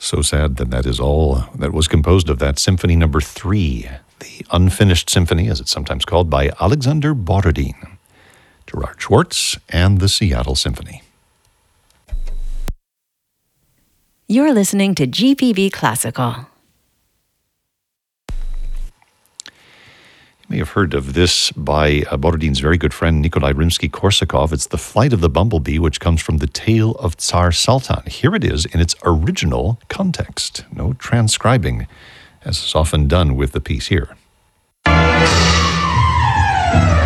so sad that that is all that was composed of that Symphony Number 3, the Unfinished Symphony, as it's sometimes called, by Alexander Borodin, Gerard Schwartz, and the Seattle Symphony. You're listening to GPB Classical. You may have heard of this by Borodin's very good friend Nikolai Rimsky-Korsakov. It's The Flight of the Bumblebee, which comes from the Tale of Tsar Sultan. Here it is in its original context. No transcribing, as is often done with the piece here.